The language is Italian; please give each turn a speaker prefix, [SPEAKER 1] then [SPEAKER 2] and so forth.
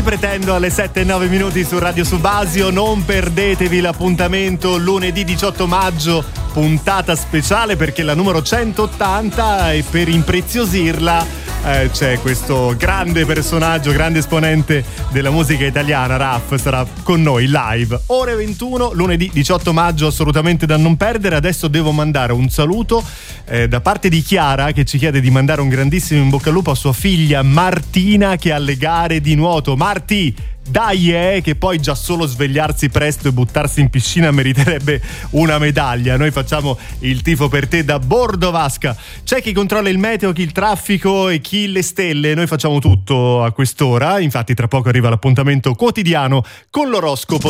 [SPEAKER 1] Pretendo alle 7:09 su Radio Subasio. Non perdetevi l'appuntamento lunedì 18 maggio, puntata speciale perché la numero 180, e per impreziosirla c'è questo grande personaggio, grande esponente della musica italiana. Raf sarà con noi live ore 21 lunedì 18 maggio, assolutamente da non perdere. Adesso devo mandare un saluto da parte di Chiara, che ci chiede di mandare un grandissimo in bocca al lupo a sua figlia Martina, che è alle gare di nuoto. Marti, dai, che poi già solo svegliarsi presto e buttarsi in piscina meriterebbe una medaglia. Noi facciamo il tifo per te da Bordo Vasca. C'è chi controlla il meteo, chi il traffico e chi le stelle. Noi facciamo tutto a quest'ora. Infatti tra poco arriva l'appuntamento quotidiano con l'oroscopo